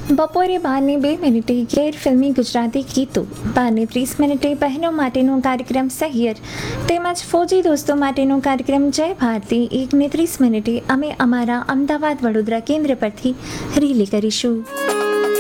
બપોરે 12:02 ગેર ફિલ્મી ગુજરાતી ગીતો, 12:30 બહેનો માટેનો કાર્યક્રમ સહિયર તેમજ ફૌજી દોસ્તો માટેનો કાર્યક્રમ જય ભારતી 1:30 અમે અમારા અમદાવાદ વડોદરા કેન્દ્ર પરથી રિલે કરીશું.